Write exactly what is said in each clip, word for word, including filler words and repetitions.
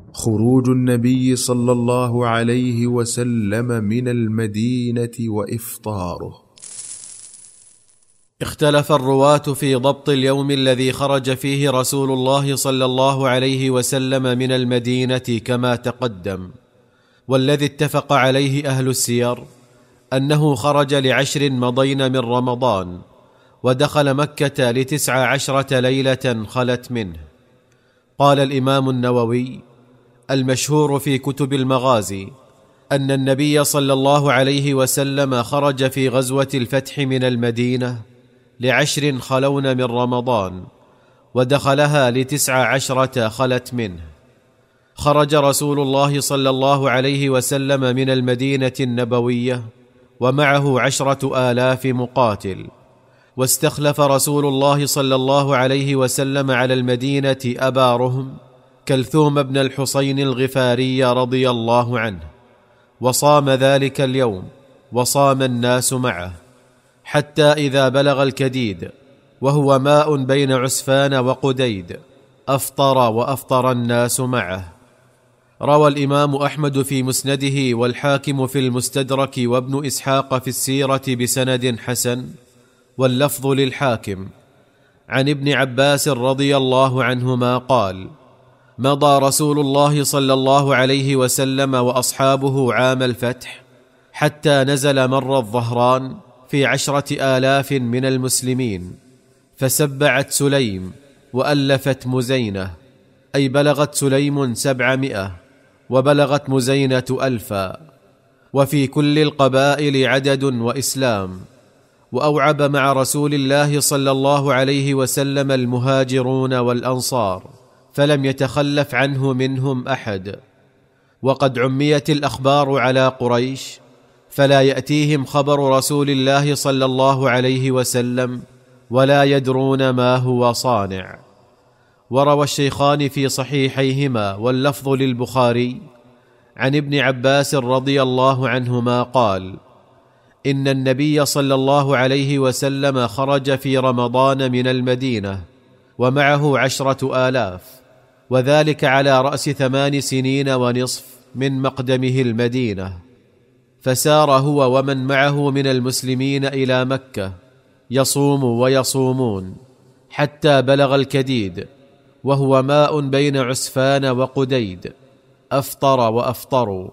خروج النبي صلى الله عليه وسلم من المدينة وإفطاره. اختلف الرواة في ضبط اليوم الذي خرج فيه رسول الله صلى الله عليه وسلم من المدينة كما تقدم، والذي اتفق عليه أهل السير أنه خرج لعشر مضين من رمضان، ودخل مكة لتسع عشرة ليلة خلت منه. قال الإمام النووي: المشهور في كتب المغازي أن النبي صلى الله عليه وسلم خرج في غزوة الفتح من المدينة لعشر خلون من رمضان، ودخلها لتسع عشرة خلت منه. خرج رسول الله صلى الله عليه وسلم من المدينة النبوية ومعه عشرة آلاف مقاتل، واستخلف رسول الله صلى الله عليه وسلم على المدينة أبا رهم كلثوم بن الحصين الغفاري رضي الله عنه، وصام ذلك اليوم وصام الناس معه، حتى إذا بلغ الكديد وهو ماء بين عسفان وقديد أفطر وأفطر الناس معه. روى الإمام أحمد في مسنده والحاكم في المستدرك وابن إسحاق في السيرة بسند حسن، واللفظ للحاكم، عن ابن عباس رضي الله عنهما قال: مضى رسول الله صلى الله عليه وسلم وأصحابه عام الفتح حتى نزل مر الظهران في عشرة آلاف من المسلمين، فسبعت سليم وألفت مزينة، أي بلغت سليم سبعمائة وبلغت مزينة ألفا، وفي كل القبائل عدد وإسلام. وأوعب مع رسول الله صلى الله عليه وسلم المهاجرون والأنصار، فلم يتخلف عنه منهم أحد. وقد عميت الأخبار على قريش، فلا يأتيهم خبر رسول الله صلى الله عليه وسلم ولا يدرون ما هو صانع. وروى الشيخان في صحيحيهما واللفظ للبخاري عن ابن عباس رضي الله عنهما قال: إن النبي صلى الله عليه وسلم خرج في رمضان من المدينة ومعه عشرة آلاف، وذلك على رأس ثمان سنين ونصف من مقدمه المدينة، فسار هو ومن معه من المسلمين إلى مكة يصوم ويصومون حتى بلغ الكديد وهو ماء بين عسفان وقديد أفطر وأفطروا.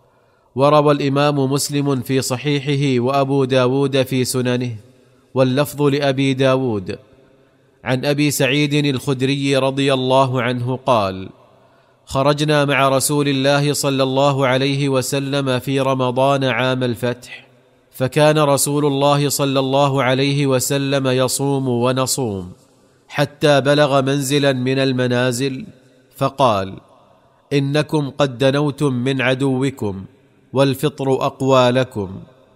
وروى الإمام مسلم في صحيحه وأبو داود في سننه واللفظ لأبي داود عن أبي سعيد الخدري رضي الله عنه قال: خرجنا مع رسول الله صلى الله عليه وسلم في رمضان عام الفتح، فكان رسول الله صلى الله عليه وسلم يصوم ونصوم حتى بلغ منزلا من المنازل، فقال: إنكم قد دنوتم من عدوكم والفطر أقوى لكم،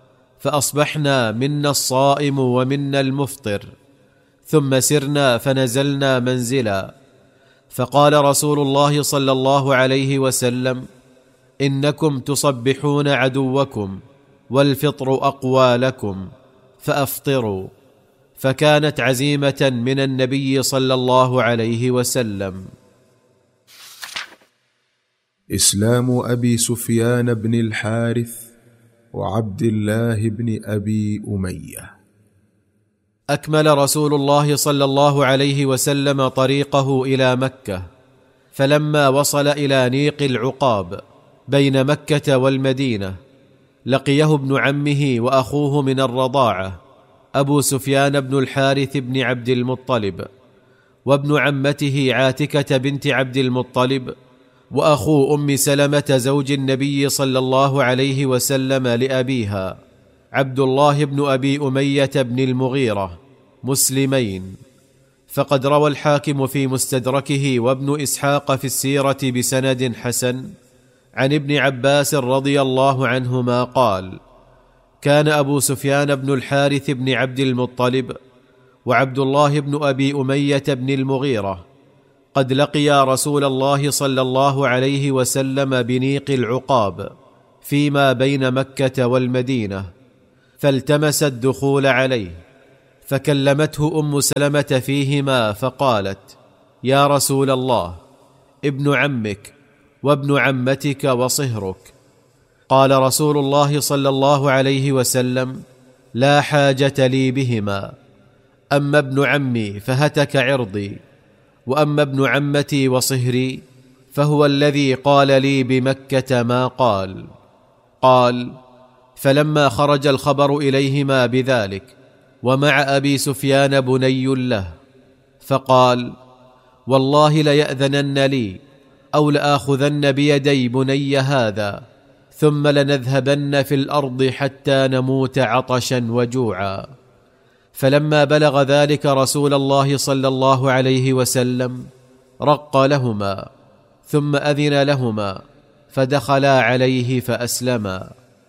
فأصبحنا منا الصائم ومنا المفطر، ثم سرنا فنزلنا منزلا، فقال رسول الله صلى الله عليه وسلم: إنكم تصبحون عدوكم والفطر أقوى لكم، فأفطروا. فكانت عزيمة من النبي صلى الله عليه وسلم. إسلام أبي سفيان بن الحارث وعبد الله بن أبي أمية. أكمل رسول الله صلى الله عليه وسلم طريقه إلى مكة، فلما وصل إلى نيق العقاب بين مكة والمدينة لقيه ابن عمه وأخوه من الرضاعة أبو سفيان بن الحارث بن عبد المطلب، وابن عمته عاتكة بنت عبد المطلب، وأخو أم سلمة زوج النبي صلى الله عليه وسلم لأبيها عبد الله بن أبي أمية بن المغيرة، مسلمين. فقد روى الحاكم في مستدركه وابن إسحاق في السيرة بسند حسن عن ابن عباس رضي الله عنهما قال: كان أبو سفيان بن الحارث بن عبد المطلب وعبد الله بن أبي أمية بن المغيرة قد لقيا رسول الله صلى الله عليه وسلم بنيق العقاب فيما بين مكة والمدينة، فالتمس الدخول عليه، فكلمته أم سلمة فيهما فقالت: يا رسول الله، ابن عمك وابن عمتك وصهرك. قال رسول الله صلى الله عليه وسلم: لا حاجة لي بهما، أما ابن عمي فهتك عرضي، وأما ابن عمتي وصهري فهو الذي قال لي بمكة ما قال. قال: فلما خرج الخبر إليهما بذلك ومع أبي سفيان بني له، فقال: والله ليأذنن لي أو لآخذن بيدي بني هذا، ثم لنذهبن في الأرض حتى نموت عطشا وجوعا. فلما بلغ ذلك رسول الله صلى الله عليه وسلم رق لهما، ثم أذن لهما، فدخلا عليه فأسلما.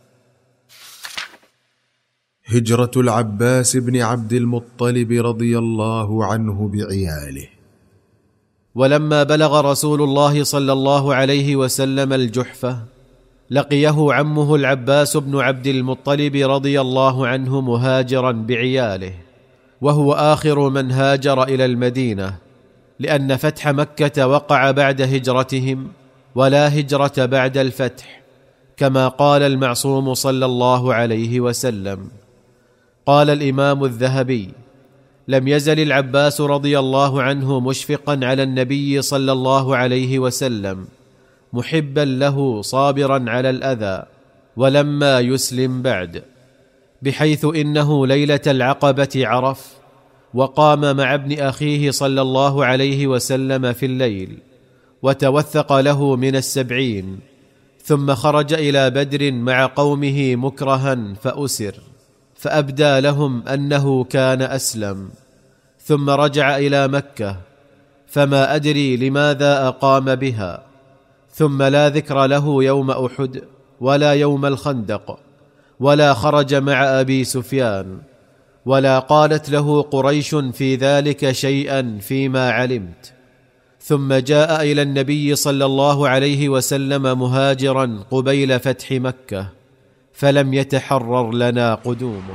هجرة العباس بن عبد المطلب رضي الله عنه بعياله. ولما بلغ رسول الله صلى الله عليه وسلم الجحفة، لقيه عمه العباس بن عبد المطلب رضي الله عنه مهاجرا بعياله، وهو آخر من هاجر إلى المدينة، لأن فتح مكة وقع بعد هجرتهم، ولا هجرة بعد الفتح، كما قال المعصوم صلى الله عليه وسلم. قال الإمام الذهبي: لم يزل العباس رضي الله عنه مشفقا على النبي صلى الله عليه وسلم، محبا له صابرا على الأذى، ولما يسلم بعد، بحيث إنه ليلة العقبة عرف وقام مع ابن أخيه صلى الله عليه وسلم في الليل، وتوثق له من السبعين، ثم خرج إلى بدر مع قومه مكرها فأسر، فأبدى لهم أنه كان أسلم، ثم رجع إلى مكة، فما أدري لماذا أقام بها، ثم لا ذكر له يوم أحد ولا يوم الخندق، ولا خرج مع أبي سفيان، ولا قالت له قريش في ذلك شيئا فيما علمت. ثم جاء إلى النبي صلى الله عليه وسلم مهاجرا قبيل فتح مكة، فلم يتحرر لنا قدومه.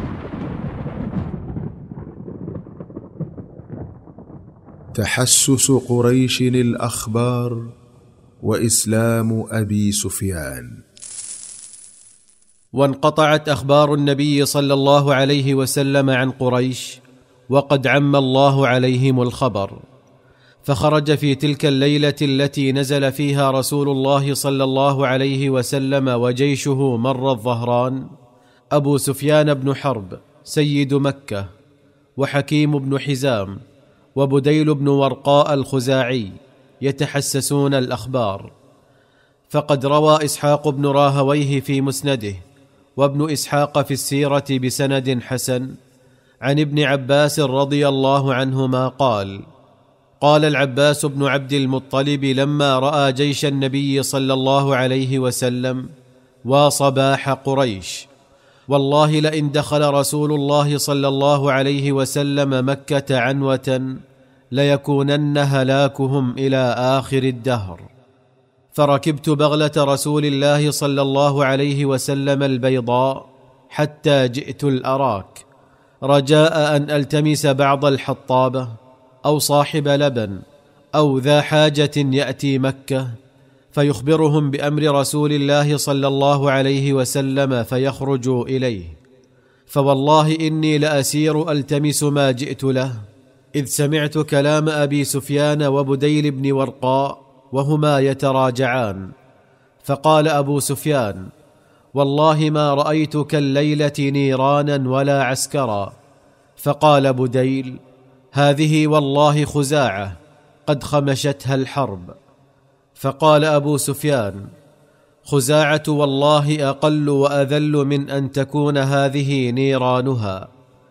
تحسس قريش الأخبار وإسلام أبي سفيان. وانقطعت أخبار النبي صلى الله عليه وسلم عن قريش، وقد عم الله عليهم الخبر، فخرج في تلك الليلة التي نزل فيها رسول الله صلى الله عليه وسلم وجيشه مر الظهران أبو سفيان بن حرب سيد مكة، وحكيم بن حزام، وبديل بن ورقاء الخزاعي، يتحسسون الأخبار. فقد روى إسحاق بن راهويه في مسنده، وابن إسحاق في السيرة بسند حسن، عن ابن عباس رضي الله عنهما قال: قال العباس بن عبد المطلب لما رأى جيش النبي صلى الله عليه وسلم: وصباح قريش، والله لئن دخل رسول الله صلى الله عليه وسلم مكة عنوة ليكونن هلاكهم إلى آخر الدهر. فركبت بغلة رسول الله صلى الله عليه وسلم البيضاء حتى جئت الأراك، رجاء أن ألتمس بعض الحطابة أو صاحب لبن أو ذا حاجة يأتي مكة، فيخبرهم بأمر رسول الله صلى الله عليه وسلم فيخرجوا إليه. فوالله إني لأسير ألتمس ما جئت له، إذ سمعت كلام أبي سفيان وبديل بن ورقاء وهما يتراجعان. فقال أبو سفيان: والله ما رأيت كالليلة نيرانا ولا عسكرا. فقال بديل: هذه والله خزاعة قد خمشتها الحرب. فقال أبو سفيان: خزاعة والله أقل وأذل من أن تكون هذه نيرانها.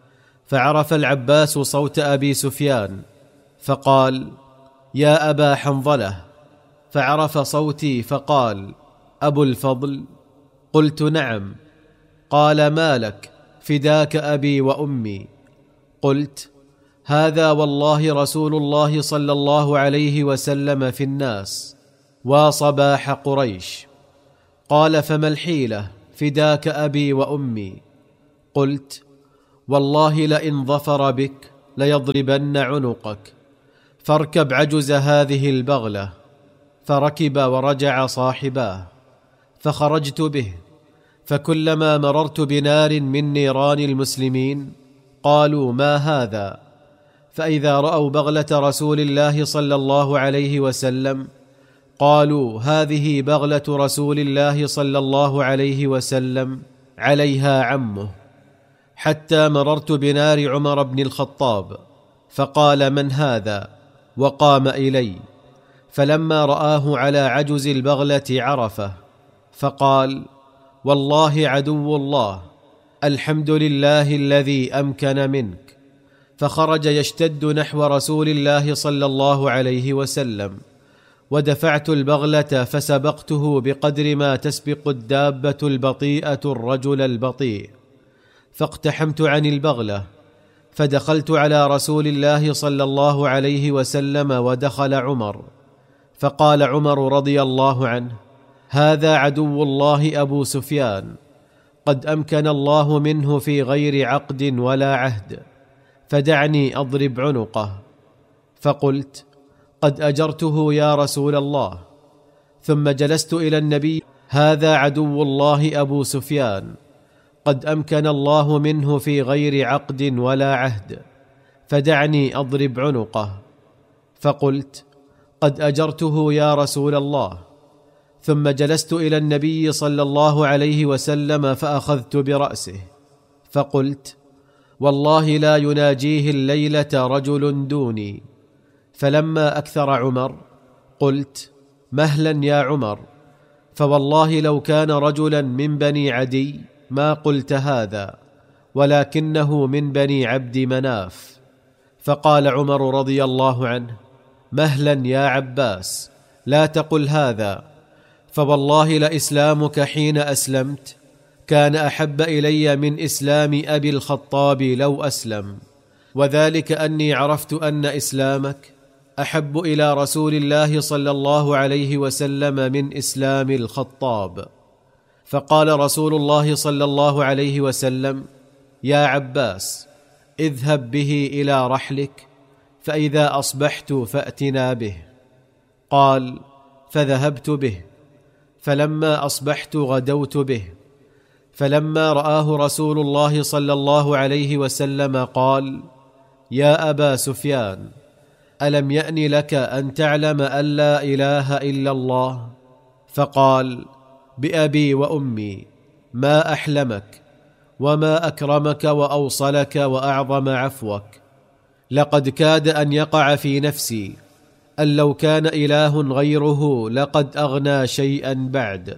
فعرف العباس صوت أبي سفيان فقال: يا أبا حنظلة. فعرف صوتي فقال: أبو الفضل؟ قلت: نعم. قال: ما لك؟ فداك أبي وأمي. قلت: هذا والله رسول الله صلى الله عليه وسلم في الناس، وصباح قريش. قال: فما الحيلة؟ فداك أبي وأمي. قلت: والله لئن ظفر بك ليضربن عنقك، فاركب عجز هذه البغلة. فركب ورجع صاحباه، فخرجت به، فكلما مررت بنار من نيران المسلمين قالوا: ما هذا؟ فإذا رأوا بغلة رسول الله صلى الله عليه وسلم قالوا: هذه بغلة رسول الله صلى الله عليه وسلم عليها عمه. حتى مررت بنار عمر بن الخطاب، فقال: من هذا؟ وقام إلي، فلما رآه على عجز البغلة عرفه، فقال: والله عدو الله، الحمد لله الذي أمكن منك. فخرج يشتد نحو رسول الله صلى الله عليه وسلم، ودفعت البغلة فسبقته بقدر ما تسبق الدابة البطيئة الرجل البطيء، فاقتحمت عن البغلة، فدخلت على رسول الله صلى الله عليه وسلم ودخل عمر، فقال عمر رضي الله عنه: هذا عدو الله أبو سفيان، قد أمكن الله منه في غير عقد ولا عهد، فدعني أضرب عنقه. فقلت: قد أجرته يا رسول الله. ثم جلست إلى النبي: هذا عدو الله أبو سفيان، قد أمكن الله منه في غير عقد ولا عهد، فدعني أضرب عنقه. فقلت: قد أجرته يا رسول الله. ثم جلست إلى النبي صلى الله عليه وسلم فأخذت برأسه، فقلت: والله لا يناجيه الليلة رجل دوني. فلما أكثر عمر قلت: مهلا يا عمر، فوالله لو كان رجلا من بني عدي ما قلت هذا، ولكنه من بني عبد مناف. فقال عمر رضي الله عنه: مهلا يا عباس، لا تقل هذا، فوالله لإسلامك حين أسلمت كان أحب إلي من إسلام أبي الخطاب لو أسلم، وذلك أني عرفت أن إسلامك أحب إلى رسول الله صلى الله عليه وسلم من إسلام الخطاب. فقال رسول الله صلى الله عليه وسلم: يا عباس، اذهب به إلى رحلك، فإذا أصبحت فأتنا به. قال: فذهبت به، فلما أصبحت غدوت به، فلما رآه رسول الله صلى الله عليه وسلم قال: يا أبا سفيان، ألم يأن لك أن تعلم أن لا إله إلا الله؟ فقال: بأبي وأمي، ما أحلمك وما أكرمك وأوصلك وأعظم عفوك، لقد كاد أن يقع في نفسي أن لو كان إله غيره لقد أغنى شيئا بعد.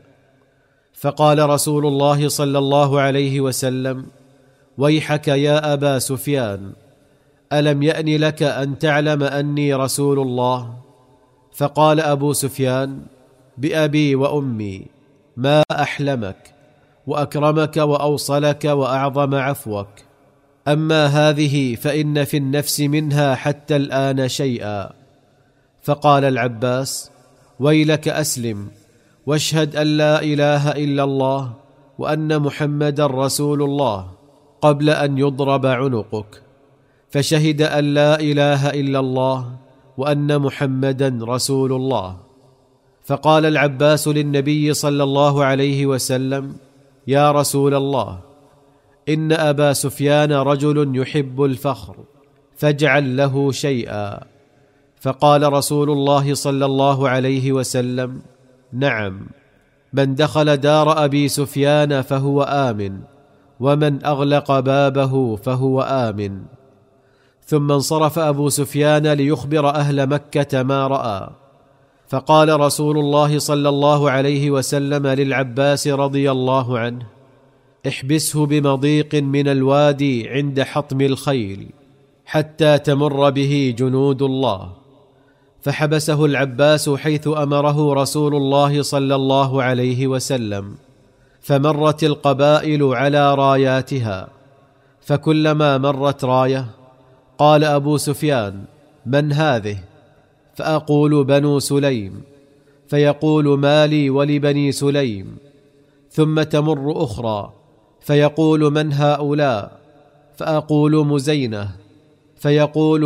فقال رسول الله صلى الله عليه وسلم: ويحك يا أبا سفيان، ألم يأن لك أن تعلم أني رسول الله؟ فقال أبو سفيان: بأبي وأمي، ما أحلمك وأكرمك وأوصلك وأعظم عفوك، أما هذه فإن في النفس منها حتى الآن شيئا. فقال العباس: ويلك أسلم، واشهد أن لا إله إلا الله وأن محمدا رسول الله قبل أن يضرب عنقك. فشهد أن لا إله إلا الله وأن محمدا رسول الله. فقال العباس للنبي صلى الله عليه وسلم: يا رسول الله، إن أبا سفيان رجل يحب الفخر، فاجعل له شيئا. فقال رسول الله صلى الله عليه وسلم: نعم، من دخل دار أبي سفيان فهو آمن، ومن أغلق بابه فهو آمن. ثم انصرف أبو سفيان ليخبر أهل مكة ما رأى. فقال رسول الله صلى الله عليه وسلم للعباس رضي الله عنه: احبسه بمضيق من الوادي عند حطم الخيل حتى تمر به جنود الله. فحبسه العباس حيث أمره رسول الله صلى الله عليه وسلم، فمرت القبائل على راياتها، فكلما مرت راية قال أبو سفيان: من هذه؟ فأقول: بنو سليم. فيقول: مالي ولبني سليم. ثم تمر أخرى فيقول: من هؤلاء؟ فأقول: مزينة. فيقول: